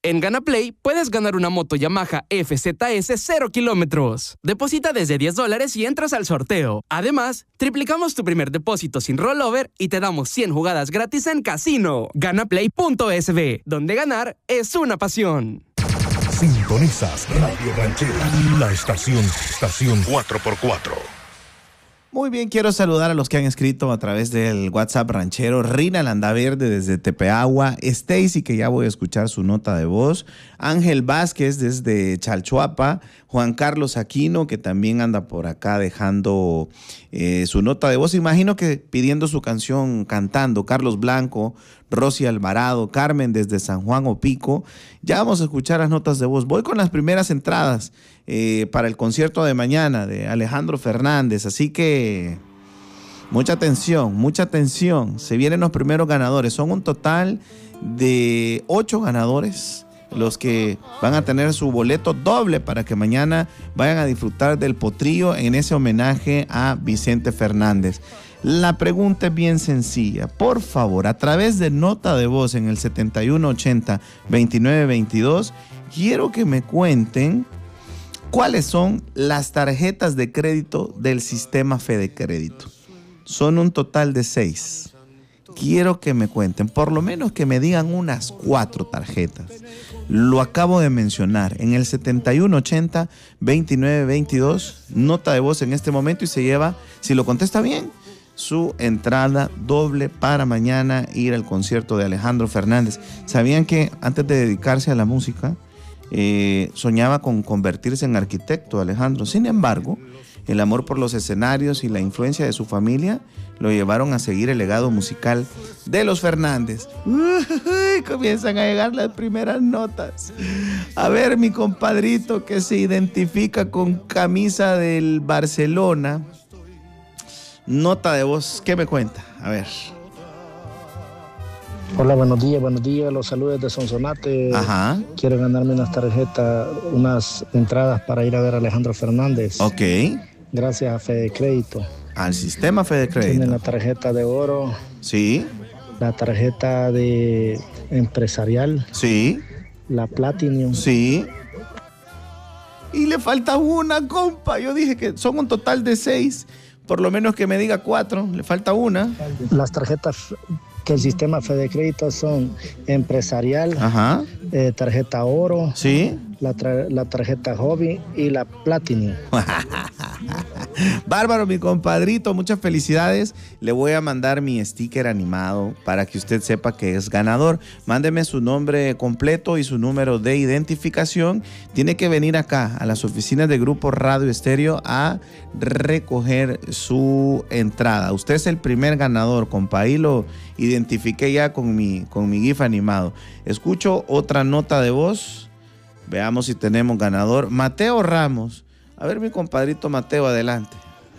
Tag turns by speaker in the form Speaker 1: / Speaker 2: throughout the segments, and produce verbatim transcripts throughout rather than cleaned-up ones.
Speaker 1: En GanaPlay puedes ganar una moto Yamaha F Z S cero kilómetros. Deposita desde diez dólares y entras al sorteo. Además, triplicamos tu primer depósito sin rollover y te damos cien jugadas gratis en casino. Ganaplay punto es be, donde ganar es una pasión.
Speaker 2: Sintonizas Radio Ranchera, la estación, estación cuatro por cuatro.
Speaker 3: Muy bien, quiero saludar a los que han escrito a través del WhatsApp ranchero. Rina Landaverde desde Tepeagua, Stacy, que ya voy a escuchar su nota de voz, Ángel Vázquez desde Chalchuapa, Juan Carlos Aquino, que también anda por acá dejando eh, su nota de voz, imagino que pidiendo su canción cantando, Carlos Blanco, Rosy Alvarado, Carmen desde San Juan Opico. Ya vamos a escuchar las notas de voz. Voy con las primeras entradas eh, para el concierto de mañana de Alejandro Fernández, así que mucha atención, mucha atención. Se vienen los primeros ganadores. Son un total de ocho ganadores los que van a tener su boleto doble para que mañana vayan a disfrutar del potrillo en ese homenaje a Vicente Fernández. La pregunta es bien sencilla. Por favor, a través de nota de voz en el setenta y uno ochenta veintinueve veintidós, quiero que me cuenten cuáles son las tarjetas de crédito del sistema Fede Crédito. Son un total de seis. Quiero que me cuenten, por lo menos que me digan unas cuatro tarjetas. Lo acabo de mencionar en el setenta y uno ochenta veintinueve veintidós, nota de voz en este momento, y se lleva, si lo contesta bien, su entrada doble para mañana ir al concierto de Alejandro Fernández. ¿Sabían que antes de dedicarse a la música eh, soñaba con convertirse en arquitecto, Alejandro? Sin embargo, el amor por los escenarios y la influencia de su familia lo llevaron a seguir el legado musical de los Fernández. Uy, comienzan a llegar las primeras notas. A ver, mi compadrito que se identifica con camisa del Barcelona, nota de voz, ¿qué me cuenta? A ver.
Speaker 4: Hola, buenos días, buenos días, los saludos de Sonsonate.
Speaker 3: Ajá.
Speaker 4: Quiero ganarme unas tarjetas, unas entradas para ir a ver a Alejandro Fernández.
Speaker 3: Ok.
Speaker 4: Gracias a Fede Crédito.
Speaker 3: Al sistema Fede Crédito.
Speaker 4: Tienen la tarjeta de oro.
Speaker 3: Sí.
Speaker 4: La tarjeta de empresarial.
Speaker 3: Sí.
Speaker 4: La Platinum.
Speaker 3: Sí. Y le falta una, compa. Yo dije que son un total de seis. Por lo menos que me diga cuatro. Le falta una.
Speaker 4: Las tarjetas que el sistema Fede Crédito son empresarial.
Speaker 3: Ajá.
Speaker 4: Eh, tarjeta oro.
Speaker 3: Sí.
Speaker 4: La, tra- la tarjeta hobby y la Platinum.
Speaker 3: Bárbaro, mi compadrito, muchas felicidades. Le voy a mandar mi sticker animado para que usted sepa que es ganador. Mándeme su nombre completo y su número de identificación. Tiene que venir acá a las oficinas de Grupo Radio Estéreo a recoger su entrada. Usted es el primer ganador, compa. Ahí lo identifiqué ya con mi, con mi GIF animado. Escucho otra nota de voz. Veamos si tenemos ganador. Mateo Ramos. A ver, mi compadrito Mateo, adelante.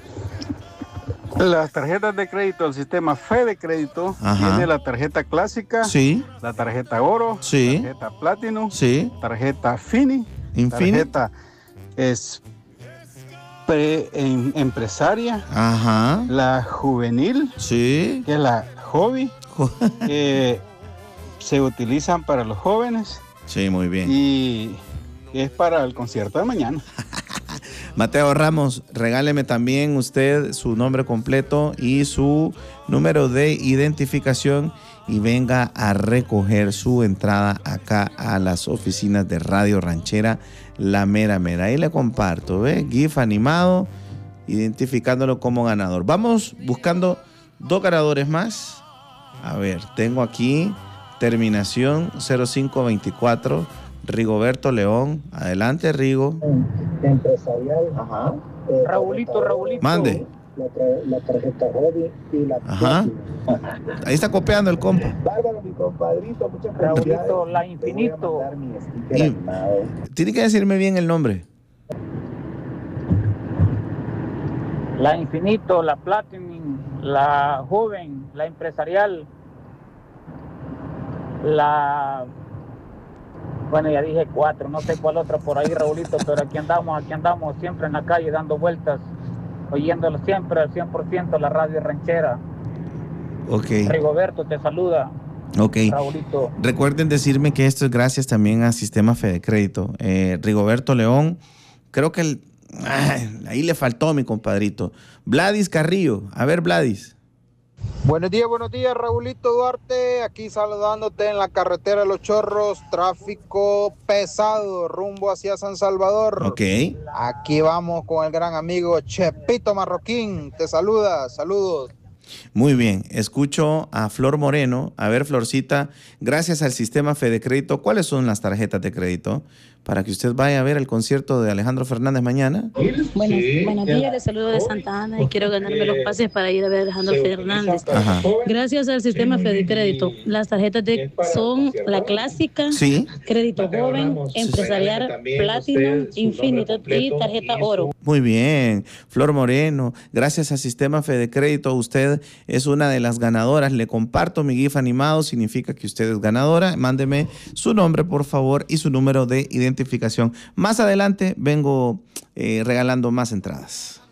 Speaker 5: Las tarjetas de crédito del sistema Fede Crédito.
Speaker 3: Ajá.
Speaker 5: Tiene la tarjeta clásica.
Speaker 3: Sí.
Speaker 5: La tarjeta oro.
Speaker 3: Sí.
Speaker 5: Tarjeta Platinum.
Speaker 3: Sí.
Speaker 5: Tarjeta Fini.
Speaker 3: Infini.
Speaker 5: Tarjeta es pre, en, empresaria.
Speaker 3: Ajá.
Speaker 5: La juvenil.
Speaker 3: Sí.
Speaker 5: Que es la hobby. que se utilizan para los jóvenes.
Speaker 3: Sí, muy bien.
Speaker 5: Y es para el concierto de mañana.
Speaker 3: Mateo Ramos, regáleme también usted su nombre completo y su número de identificación y venga a recoger su entrada acá a las oficinas de Radio Ranchera La Mera Mera. Ahí le comparto, ¿ve? GIF animado, identificándolo como ganador. Vamos buscando dos ganadores más. A ver, tengo aquí terminación cero cinco veinticuatro, Rigoberto León. Adelante, Rigo.
Speaker 4: Empresarial.
Speaker 3: Ajá.
Speaker 4: Eh, Raulito, Raulito.
Speaker 3: Mande.
Speaker 4: La, tra- la tarjeta hobby y la
Speaker 3: Ajá.
Speaker 4: Platinum.
Speaker 3: Ahí está copiando el compa.
Speaker 4: Bárbaro, mi compadrito, muchas felicidades. Raulito, la infinito.
Speaker 3: Y tiene que decirme bien el nombre.
Speaker 6: La Infinito, la Platinum, la Joven, la Empresarial, la... Bueno, ya dije cuatro, no sé cuál otra por ahí, Raulito, pero aquí andamos, aquí andamos siempre en la calle dando vueltas, oyéndolo siempre al cien por ciento la radio ranchera.
Speaker 3: Ok.
Speaker 6: Rigoberto te saluda.
Speaker 3: Ok.
Speaker 6: Raulito.
Speaker 3: Recuerden decirme que esto es gracias también a Sistema Fede Crédito. Eh, Rigoberto León, creo que el, ay, ahí le faltó mi compadrito. Vladis Carrillo. A ver, Vladis.
Speaker 7: Buenos días, buenos días, Raulito Duarte, aquí saludándote en la carretera de Los Chorros, tráfico pesado, rumbo hacia San Salvador.
Speaker 3: Ok.
Speaker 7: Aquí vamos con el gran amigo Chepito Marroquín, te saluda, saludos.
Speaker 3: Muy bien, escucho a Flor Moreno. A ver, Florcita, gracias al Sistema Fede Crédito, ¿cuáles son las tarjetas de crédito para que usted vaya a ver el concierto de Alejandro Fernández mañana?
Speaker 8: Buenos, buenos días, les saludo de Santa Ana y quiero ganarme los pases para ir a ver a Alejandro Fernández.
Speaker 3: Ajá.
Speaker 8: Gracias al Sistema Fede Crédito, las tarjetas de, son la clásica,
Speaker 3: sí.
Speaker 8: crédito joven, empresarial, Platinum, Infinite y tarjeta oro.
Speaker 3: Muy bien, Flor Moreno, gracias al Sistema Fede Crédito, usted es una de las ganadoras. Le comparto mi GIF animado, significa que usted es ganadora. Mándeme su nombre, por favor, y su número de identificación. Más adelante vengo eh, regalando más entradas.